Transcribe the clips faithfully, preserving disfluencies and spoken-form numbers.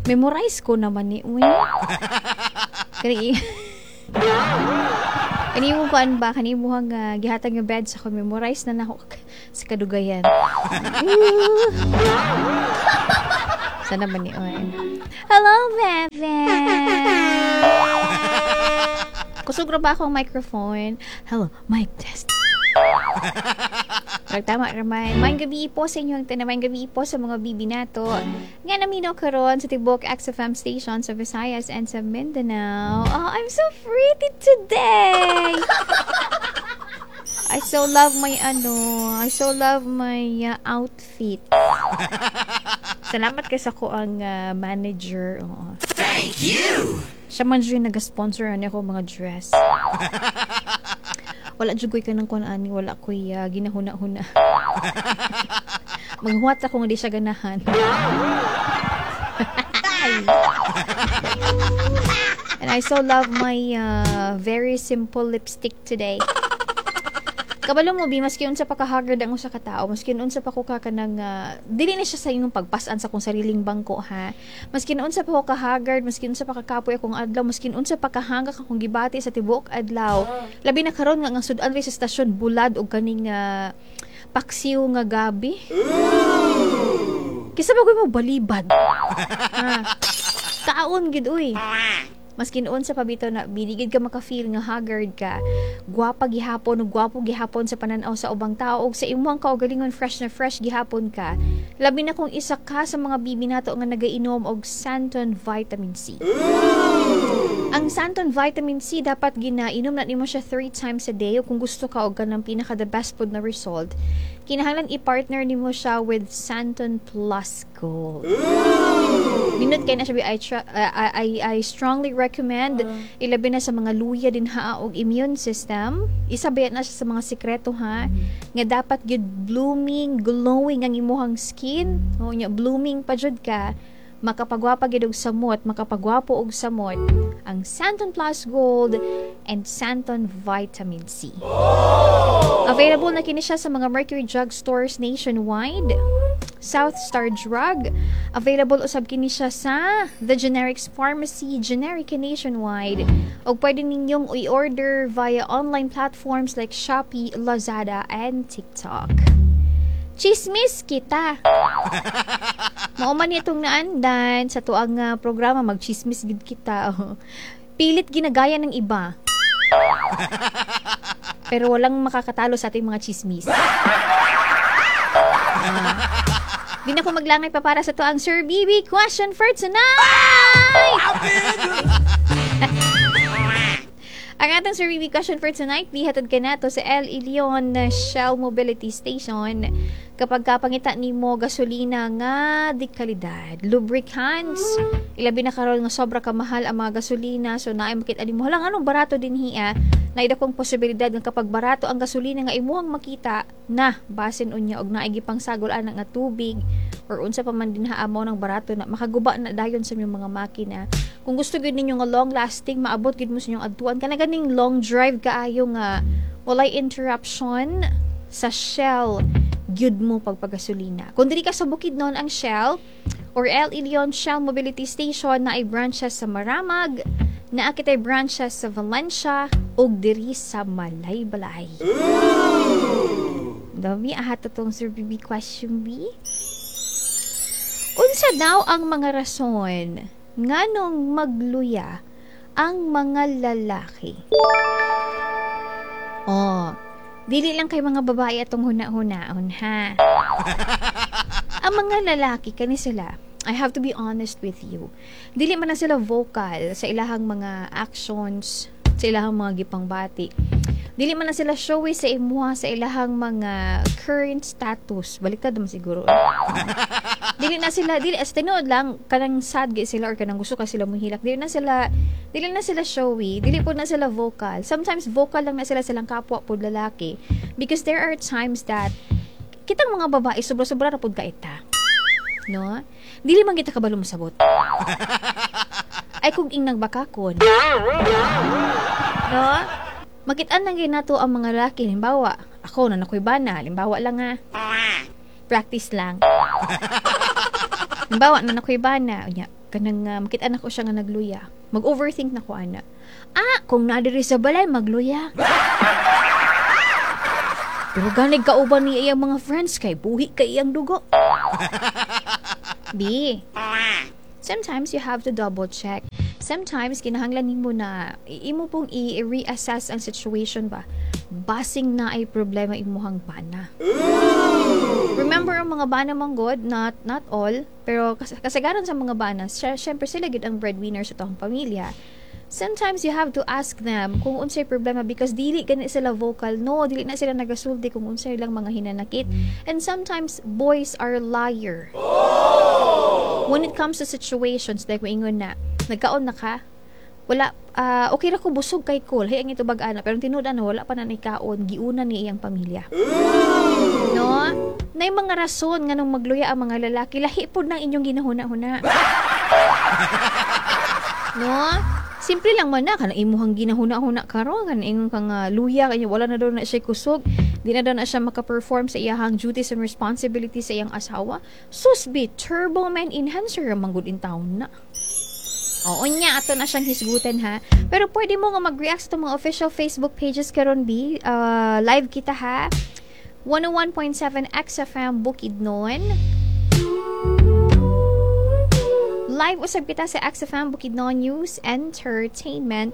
Memorize ko naman ni uy. Kani Kani mo kuan ba kani mo hang uh, gihatag nga bed sa ko memorize na nako sa kadugayan. Sana man ni uy. Hello, Bebe. Kusog ra ba akong microphone? Hello, mic test. Tama raman. Maayong gabi po sa inyong tanan. Maayong gabi po sa mga bibi nato. Nga naminaw karon sa Tibok X F M station sa Visayas and sa Mindanao. Oh, I'm so pretty today. I so love my ano, I so love my uh, outfit. Salamat kay sa ko ang uh, manager. Oh. Thank you. Siya man dyan nag-sponsor ani ako mga dress. Wala jugoy ka ng kung ani, wala ko'y uh, ginahuna-huna. Maghuwat ako nga di siya ganahan. And I so love my uh, very simple lipstick today. Kabalo mo, Bi, maski unsa pa kahagard ang usa ka tao, maski unsa pa ko ka kanang uh, dili na siya sa imong pagpasan sa kong sariling bangko, ha. Maski unsa pa ko kahagard, maski unsa pa kakapoy akong adlaw, maski unsa pa kahanga akong gibati sa tibuok adlaw. Labi na karon nga ang sudan sa estasyon bulad og kaning uh, paksiw nga gabi. Kisa bagoy mo balibad. Ha. Kaon gid uy. Maski noon sa pabito na binigid ka maka-feel nga haggard ka, gwapa gihapon o gwapo gihapon sa pananaw sa ubang tao og sa imong kaugalingon fresh na fresh gihapon ka. Labi na kung isa ka sa mga bibi nato nga nagainom og Santon Vitamin C. Ang Santon Vitamin C dapat ginainom na nimo siya three times a day o kung gusto ka og kanang pinaka the best food na result, kinahanglan i-partner nimo siya with Santon Plus Gold. Minut kay na siya I, uh, I, I, I strongly recommend uh, ilabi na sa mga luya din ha og immune system. Isabayat na siya sa mga sikreto ha nga dapat gyud blooming, glowing ang imuhang skin. O nya blooming pa jud ka, makapagwapa gyud og samot, makapagwapo og samot ang Santon Plus Gold and Santon Vitamin C. Available na kini siya sa mga Mercury Drug Stores nationwide. South Star Drug. Available usab kini siya sa The Generics Pharmacy, Generica nationwide. O pwede ninyong i-order via online platforms like Shopee, Lazada, and TikTok. Chismis kita. Mauman itong naandan sa tuang uh, programa, mag-chismis gid kita. Pilit ginagaya ng iba. Pero walang makakatalo sa ating mga chismis. Uh, Di na ko maglangay pa para sa to ang Sir B B question for tonight. Ang atong Sir B B question for tonight, bihatod ka na to sa El Ilion Shell Mobility Station. Kapag kapangita nimo gasolina nga di kalidad, lubricants, ilabi na karon nga sobra ka mahal ang mga gasolina, so naay makita nimo halang anong barato din hiya, naida kong posibilidad nga kapag barato ang gasolina nga imuhang makita na basin unya og naay gipang sagol ana nga tubig or unsa pa man din haamaw ng barato na makaguba na dayon sa inyong mga makina. Kung gusto gyud ninyo nga long lasting, maabot gyud mo sa inyong adtuan kana ganing long drive kaayo nga walay interruption sa Shell gyud mo pagpagasolina. Kung diri ka sa Bukidnon ang Shell or El Ilion Shell Mobility Station na ay branches sa Maramag, na akitay branches sa Valencia ug diri sa Malaybalay. Dami ahat tong Sir B B question B. Unsa daw ang mga rason nganong magluya ang mga lalaki? Oh, dili lang kay mga babae atong huna-hunaon ha. Ang mga lalaki kani sila, I have to be honest with you, dili man na sila vocal sa ilahang mga actions, sa ilahang mga gipangbati. Dili man na sila showy sa imuha sa ilahang mga current status. Baliktad naman siguro. Dili na sila, dili as tinuod lang kanang sad gay sila or kanang gusto ka sila mohilak. Dili na sila, dili na sila showy, dili po na sila vocal. Sometimes vocal lang na sila silang kapwa pud lalaki because there are times that kitang mga babae sobra-sobra ra pud kaita. No? Dili man kita kabalo mosabot. Ay kung ing nagbakakon. No? Makitaan lang gina to ang mga lalaki. Halimbawa, ako na nakoy bana. Halimbawa lang ha. Practice lang. Halimbawa na nakoy bana. kanang uh, makita na ko siya nga nagluya. Mag-overthink na ko ana. Ah, kung nadiri sa balay magluya. Pero ganig kauban ni iyang mga friends kay buhi kay iyang dugo. B. Sometimes you have to double check. Sometimes kinahanglan nimo na imo pong i-reassess ang situation ba. Basing na ay problema imuhang bana. Remember ang mga bana mong god, not not all, pero kas- kasagaran sa mga bana, syempre sila gid ang breadwinner sa tong pamilya. Sometimes you have to ask them kung unsay problema because dili gani sila vocal, no, dili na sila nagasulti kung unsay lang mga hinanakit. And sometimes boys are liar. When it comes to situations like moingon na nagkaon na ka, wala, uh, okay ra ko busog kay Cole, hay ang ito bag-ana, pero tinuod na wala pa na nikaon, giuna ni iyang pamilya. No? Nay mga rason nga nung magluya ang mga lalaki, lahi pod nang inyong ginahuna-huna. No? Simple lang man na, kanang imuhang ginahuna-huna karon, kanang ingon kang uh, luya, kanya wala na daw na siya kusog, di na daw na siya makaperform sa iyahang duties and responsibilities sa iyang asawa. Susbi, turbo man enhancer, manggod in town na. Oo niya, ato na siyang hisgutan ha. Pero pwede mo nga mag-react sa mga official Facebook pages karon B. Uh, live kita ha. one oh one point seven X F M Bukidnon. Live usab kita sa X F M Bukidnon News Entertainment.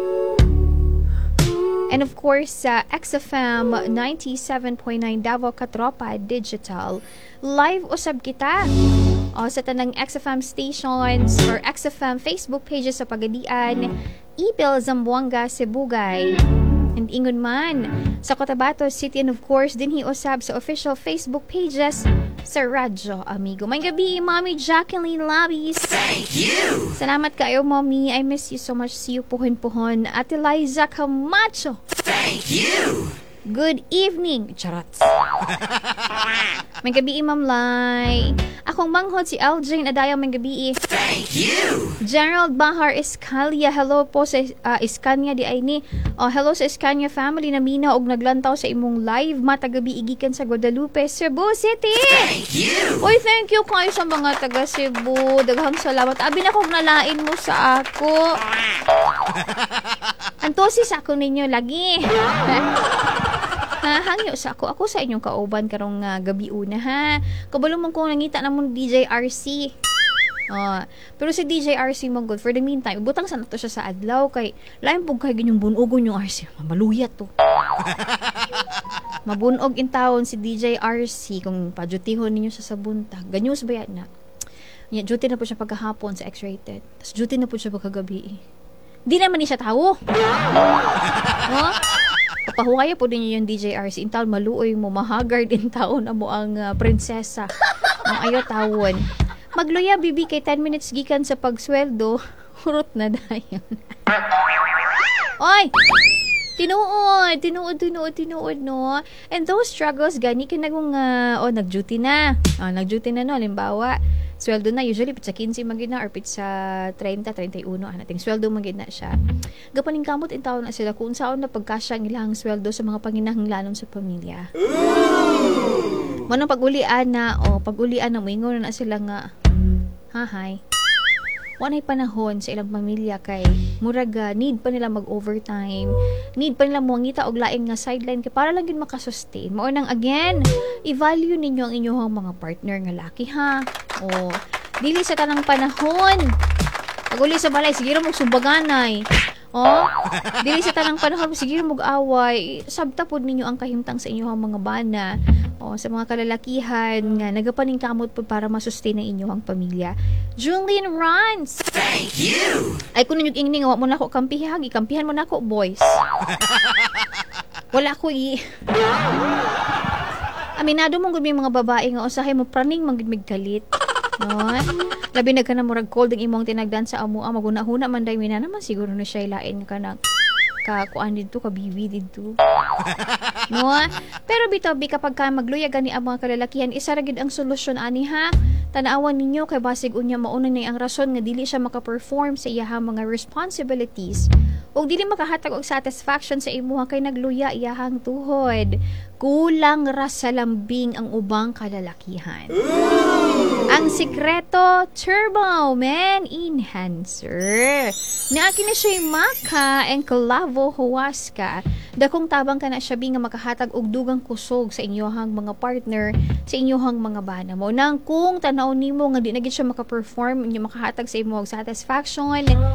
And of course, sa uh, X F M ninety-seven point nine Davao Katropa Digital. Live usab kita o sa tanang X F M stations or X F M Facebook pages sa Pagadian, Ipil, Zamboanga, Sibugay, and ingon man sa Cotabato City, and of course dinhi usab sa official Facebook pages sa Radyo Amigo. May gabi, Mommy Jacqueline Labis. Thank you! Salamat kayo, Mommy. I miss you so much. See you puhon-puhon. Ate Liza Camacho. Thank you! Good evening. Charot. May gabi, Ma'am Lai. Akong manghod si Eljane Adayang may gabi. Thank you! Gerald Bahar Escalia. Hello po sa uh, Escania di ay ni. Oh, hello sa Escania family na mina og naglantaw sa imong live matagabi igikan sa Guadalupe, Cebu City. Thank you! Oy, thank you kayo sa mga taga Cebu. Daghang salamat. Abi na kong nalain mo sa ako. Antosis ako ninyo lagi. Ha, hangyo sa ako. Ako sa inyong kauban karong uh, gabi una ha. Kabalo man kong nangita na mong D J R C. Uh, pero si D J R C mo good for the meantime. Butang sa nato siya sa adlaw kay lain pug kay ganyong bunugon yung R C. Maluyat to. Mabunog in town si D J R C kung padyutihon ninyo sa sabuntag. Ganyos ba yan na? Yeah, duty na po siya pagkahapon sa X-rated. Tapos duty na po siya pagkagabi. Di naman ni siya tawo. No? Papahuaya po din yung D J R C. In taon, maluoy mo, mahagard in taon na mo ang uh, prinsesa. Ang ayo tawon. Magluya, bibi, kay ten minutes gikan sa pagsweldo. Hurot na dayon. Oy! Tinuod, tinuod, tinuod, tinuod, no? And those struggles, gani ka nagong, uh, oh, nag-duty na. Oh, nag-duty na, no? Halimbawa, sweldo na, usually, pizza fifteen magid na, or pizza thirty, thirty-one, anating sweldo magid na siya. Gapaning kamot in taon na sila kung saan na pagkasya ang ilahang sweldo sa mga panginahanglanon sa pamilya. Manong pag-ulian na, o, pag-ulian na, moingon na sila nga, hahay. Wanay panahon sa ilang pamilya kay muraga need pa nila mag-overtime, need pa nila mangita og laing nga sideline kay para lang yun makasustain. Mao nang again, i-value ninyo ang inyong mga partner nga laki ha. O dili sa tanang panahon pag-uli sa balay sige ra mo sumbaganay. Oh, dili sa tanang panahon sige ra mo away. Sabta pod ninyo ang kahimtang sa inyong mga bana. O sa mga kalalakihan nga nagapaning kamot po para masustain ang inyong pamilya. Julian Rans. Thank you! Ay kung nanyog ingning wa mo na ako kampihan, ikampihan mo na ako boys. Wala ko i Aminado mong gud may mga babae nga usahay mo praning magmig kalit. No? Labi na ka na murag cold ang imong tinagdan sa amo, ah, maguna-huna man day mina naman siguro na siya ilain ka na ka kuan dito, ka bibi dito. No? Pero bitaw bi kapag ka magluyag ani ang mga kalalakihan, isa ra gid ang solusyon ani ha. Tanawan ninyo kay basig unya mauna ni ang rason nga dili siya maka-perform sa iyahang mga responsibilities ug dili makahatag og satisfaction sa imuha kay nagluya iyahang tuhod. Kulang ra sa lambing ang ubang kalalakihan. Ang sikreto, Turbo Man Enhancer. Naaki na siya maka and Clavo Huasca. Dakong tabang ka na siya nga makahatag og dugang kusog sa inyohang mga partner, sa inyohang mga bana mo. Nang kung tanaw nimo nga di na gid siya maka-perform, inyo makahatag sa imo og satisfaction,